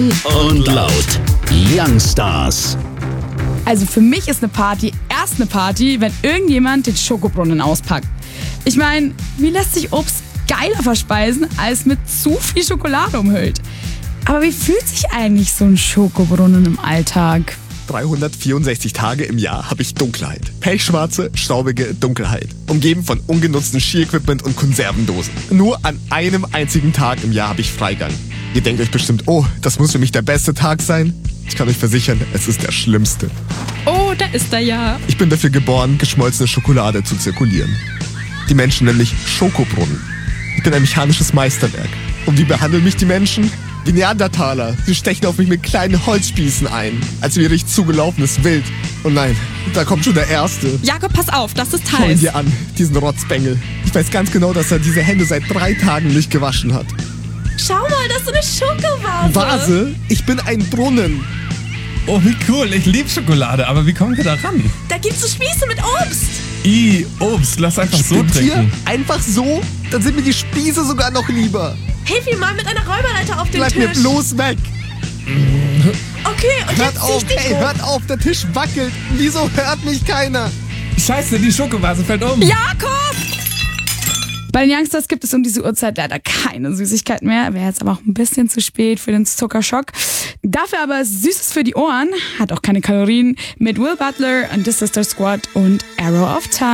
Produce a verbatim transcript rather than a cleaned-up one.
Und laut. Youngstars. Also für mich ist eine Party erst eine Party, wenn irgendjemand den Schokobrunnen auspackt. Ich meine, wie lässt sich Obst geiler verspeisen, als mit zu viel Schokolade umhüllt? Aber wie fühlt sich eigentlich so ein Schokobrunnen im Alltag? dreihundertvierundsechzig Tage im Jahr habe ich Dunkelheit. Pechschwarze, staubige Dunkelheit. Umgeben von ungenutztem Ski-Equipment und Konservendosen. Nur an einem einzigen Tag im Jahr habe ich Freigang. Ihr denkt euch bestimmt, oh, das muss für mich der beste Tag sein. Ich kann euch versichern, es ist der schlimmste. Oh, da ist er ja. Ich bin dafür geboren, geschmolzene Schokolade zu zirkulieren. Die Menschen nennen mich Schokobrunnen. Ich bin ein mechanisches Meisterwerk. Und wie behandeln mich die Menschen? Wie Neandertaler. Sie stechen auf mich mit kleinen Holzspießen ein, als wäre ich zugelaufenes Wild. Und nein, da kommt schon der Erste. Jakob, pass auf, das ist Schau ihn heiß. dir an, diesen Rotzbengel. Ich weiß ganz genau, dass er diese Hände seit drei Tagen nicht gewaschen hat. Schau mal, das ist so eine Schokowase. Vase? Ich bin ein Brunnen. Oh, wie cool. Ich liebe Schokolade, aber wie kommen wir da ran? Da gibt's so Spieße mit Obst. I, Obst, lass einfach so Spinnt ihr? trinken. Einfach so? Dann sind mir die Spieße sogar noch lieber. Hilf ihm mal mit einer Räuberleiter auf den Bleib Tisch. mir bloß weg. Okay, und Hört jetzt zieh auf, ich dich ey, hoch. hört auf, der Tisch wackelt. Wieso hört mich keiner? Scheiße, die Schokowase fällt um. Jakob! Bei den Youngsters gibt es um diese Uhrzeit leider keine Süßigkeit mehr. Wäre jetzt aber auch ein bisschen zu spät für den Zuckerschock. Dafür aber Süßes für die Ohren, hat auch keine Kalorien, mit Will Butler and the Sister Squad und Arrow of Time.